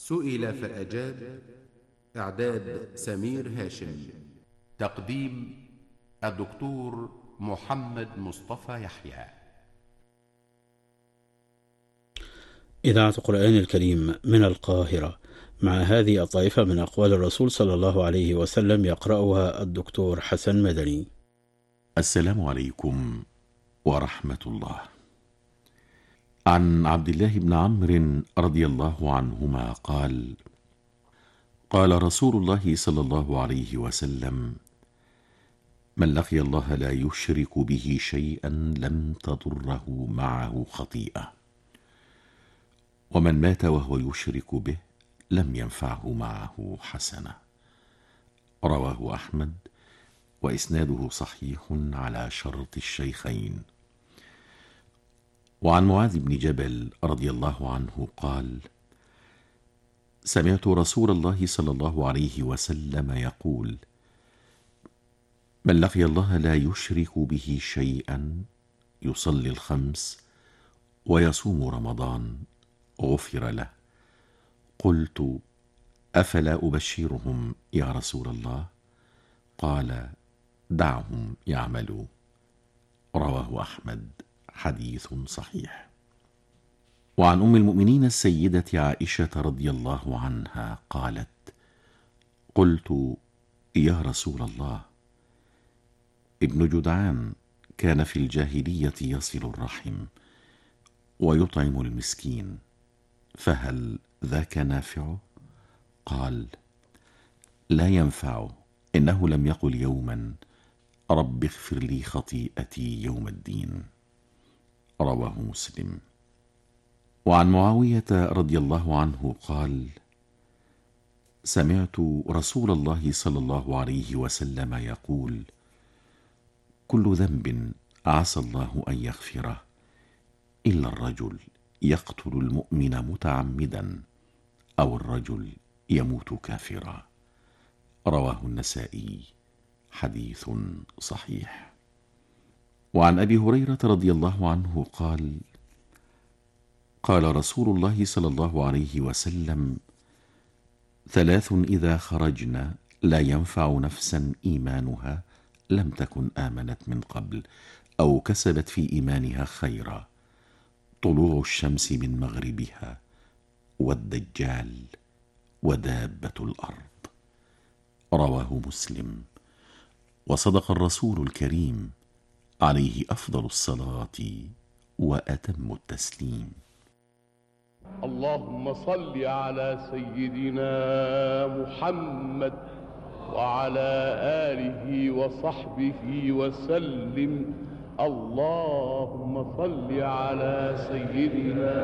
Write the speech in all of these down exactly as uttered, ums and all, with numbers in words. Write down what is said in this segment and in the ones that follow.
سئل فأجاب. إعداد سمير هاشم. تقديم الدكتور محمد مصطفى يحيى. إذاعة القرآن الكريم من القاهرة، مع هذه الطائفة من أقوال الرسول صلى الله عليه وسلم يقرأها الدكتور حسن مدني. السلام عليكم ورحمة الله. عن عبد الله بن عمرو رضي الله عنهما قال: قال رسول الله صلى الله عليه وسلم: من لقي الله لا يشرك به شيئا لم تضره معه خطيئة، ومن مات وهو يشرك به لم ينفعه معه حسنة. رواه أحمد، وإسناده صحيح على شرط الشيخين. وعن معاذ بن جبل رضي الله عنه قال: سمعت رسول الله صلى الله عليه وسلم يقول: من لقي الله لا يشرك به شيئا يصلي الخمس ويصوم رمضان غفر له. قلت: أفلا أبشرهم يا رسول الله؟ قال: دعهم يعملوا. رواه أحمد، حديث صحيح. وعن أم المؤمنين السيدة عائشة رضي الله عنها قالت: قلت: يا رسول الله، ابن جدعان كان في الجاهلية يصل الرحم ويطعم المسكين، فهل ذاك نافعه؟ قال: لا ينفعه، إنه لم يقل يوما رب اغفر لي خطيئتي يوم الدين. رواه مسلم. وعن معاوية رضي الله عنه قال: سمعت رسول الله صلى الله عليه وسلم يقول: كل ذنب عسى الله أن يغفره إلا الرجل يقتل المؤمن متعمدا أو الرجل يموت كافرا. رواه النسائي، حديث صحيح. وعن أبي هريرة رضي الله عنه قال: قال رسول الله صلى الله عليه وسلم: ثلاث إذا خرجن لا ينفع نفسا إيمانها لم تكن آمنت من قبل أو كسبت في إيمانها خيرا: طلوع الشمس من مغربها، والدجال، ودابة الأرض. رواه مسلم. وصدق الرسول الكريم عليه أفضل الصلاة وأتم التسليم. اللهم صل على سيدنا محمد وعلى آله وصحبه وسلم. اللهم صل على سيدنا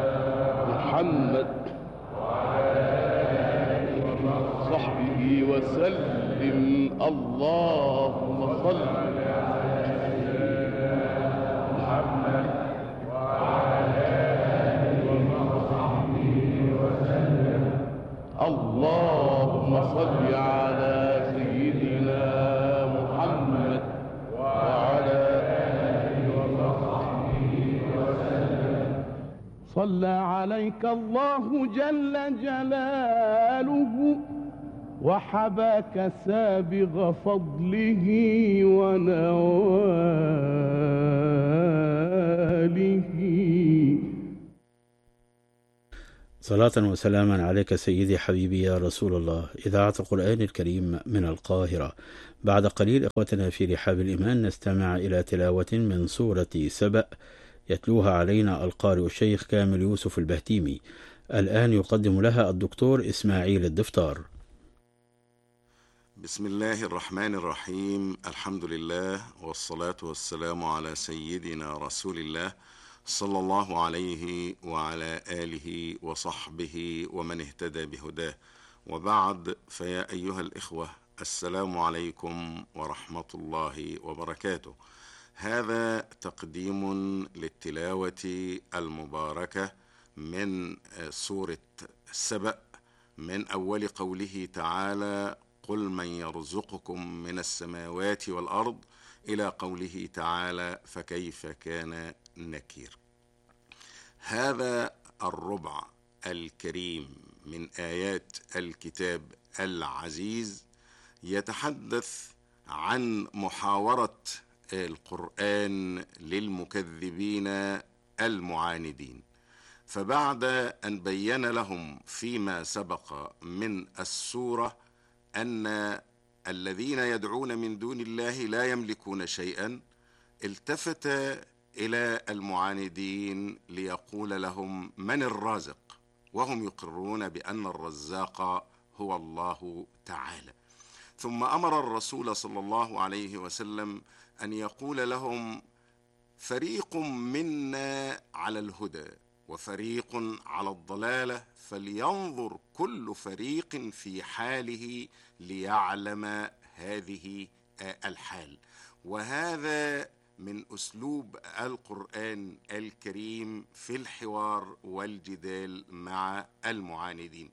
محمد وعلى آله وصحبه وسلم. اللهم صل على سيدنا محمد وعلى آله وصحبه وسلم. اللهم صل على سيدنا محمد وعلى آله وصحبه وسلم. صلى عليك الله جل جلاله وحباك سابغ فضله ونواله. صلاة وسلاما عليك سيدي حبيبي يا رسول الله. إذاعة القرآن الكريم من القاهرة. بعد قليل إخوتنا في رحاب الإيمان نستمع إلى تلاوة من سورة سبأ يتلوها علينا القارئ الشيخ كامل يوسف البهتيمي. الآن يقدم لها الدكتور إسماعيل الدفتار. بسم الله الرحمن الرحيم. الحمد لله، والصلاة والسلام على سيدنا رسول الله صلى الله عليه وعلى آله وصحبه ومن اهتدى بهداه، وبعد، فيا أيها الإخوة، السلام عليكم ورحمة الله وبركاته. هذا تقديم للتلاوة المباركة من سورة سبأ، من أول قوله تعالى: قل من يرزقكم من السماوات والأرض، إلى قوله تعالى: فكيف كان نكير. هذا الربع الكريم من آيات الكتاب العزيز يتحدث عن محاورة القرآن للمكذبين المعاندين. فبعد أن بين لهم فيما سبق من السورة أن الذين يدعون من دون الله لا يملكون شيئا، التفت إلى المعاندين ليقول لهم من الرازق، وهم يقرون بأن الرزاق هو الله تعالى. ثم أمر الرسول صلى الله عليه وسلم أن يقول لهم فريق منا على الهدى وفريق على الضلالة، فلينظر كل فريق في حاله ليعلم هذه الحال. وهذا من أسلوب القرآن الكريم في الحوار والجدال مع المعاندين.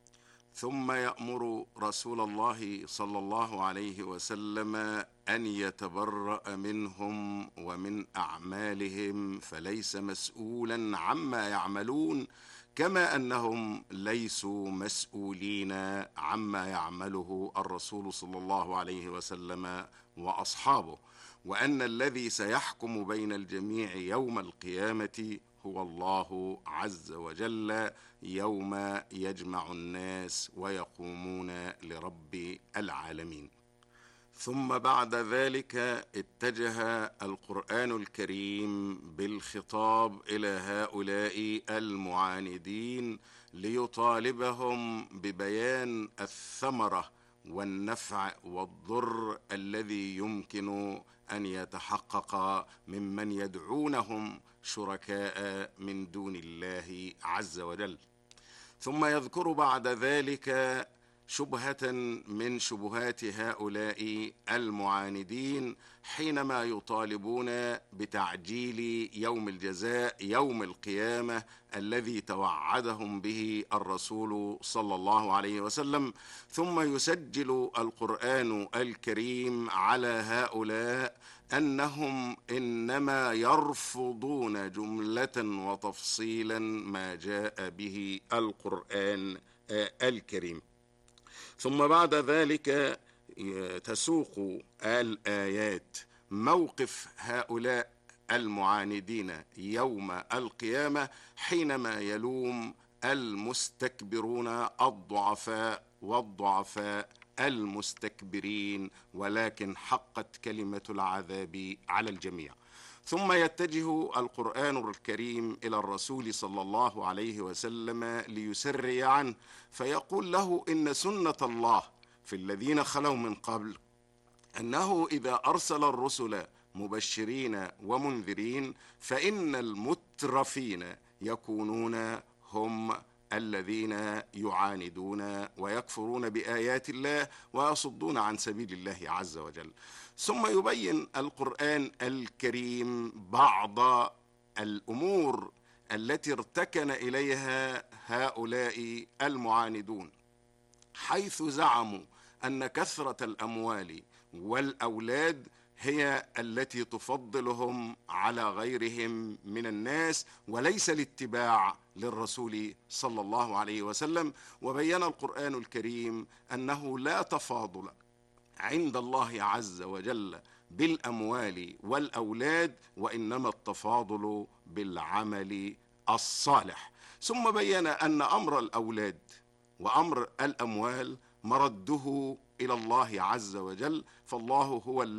ثم يأمر رسول الله صلى الله عليه وسلم أن يتبرأ منهم ومن أعمالهم، فليس مسؤولا عما يعملون، كما أنهم ليسوا مسؤولين عما يعمله الرسول صلى الله عليه وسلم وأصحابه، وأن الذي سيحكم بين الجميع يوم القيامة هو الله عز وجل، يوم يجمع الناس ويقومون لرب العالمين. ثم بعد ذلك اتجه القرآن الكريم بالخطاب إلى هؤلاء المعاندين ليطالبهم ببيان الثمرة والنفع والضر الذي يمكن أن يتحقق ممن يدعونهم شركاء من دون الله عز وجل. ثم يذكر بعد ذلك شبهة من شبهات هؤلاء المعاندين حينما يطالبون بتعجيل يوم الجزاء، يوم القيامة الذي توعدهم به الرسول صلى الله عليه وسلم. ثم يسجل القرآن الكريم على هؤلاء أنهم إنما يرفضون جملة وتفصيلا ما جاء به القرآن الكريم. ثم بعد ذلك تسوق الآيات موقف هؤلاء المعاندين يوم القيامة حينما يلوم المستكبرون الضعفاء والضعفاء المستكبرين، ولكن حقت كلمة العذاب على الجميع. ثم يتجه القرآن الكريم إلى الرسول صلى الله عليه وسلم ليسري عنه، فيقول له إن سنة الله في الذين خلوا من قبل أنه إذا أرسل الرسل مبشرين ومنذرين فإن المترفين يكونون هم الذين يعاندون ويكفرون بآيات الله ويصدون عن سبيل الله عز وجل. ثم يبين القرآن الكريم بعض الأمور التي ارتكن إليها هؤلاء المعاندون، حيث زعموا أن كثرة الأموال والأولاد هي التي تفضلهم على غيرهم من الناس، وليس الاتباع للرسول صلى الله عليه وسلم. وبين القرآن الكريم أنه لا تفاضل عند الله عز وجل بالأموال والأولاد، وإنما التفاضل بالعمل الصالح. ثم بين أن أمر الأولاد وأمر الأموال مرده إلى الله عز وجل، فالله هو